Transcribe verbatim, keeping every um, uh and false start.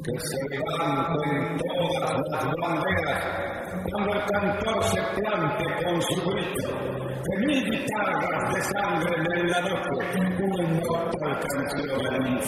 que se levanten todas las banderas, cuando el cantor se plante con su grito, que mil guitarras desangren en la noche una inmortal canción del infierno.